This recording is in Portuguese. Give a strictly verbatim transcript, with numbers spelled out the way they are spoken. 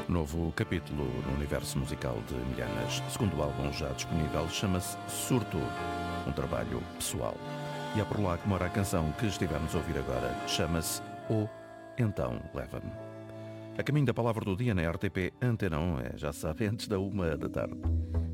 Novo capítulo no universo musical de Milhanas. Segundo álbum já disponível, chama-se Surto, um trabalho pessoal. E é por lá que mora a canção que estivemos a ouvir agora. Chama-se O Então Leva-me. A caminho da palavra do dia na R T P Antena um, é, já sabe, antes da uma da tarde.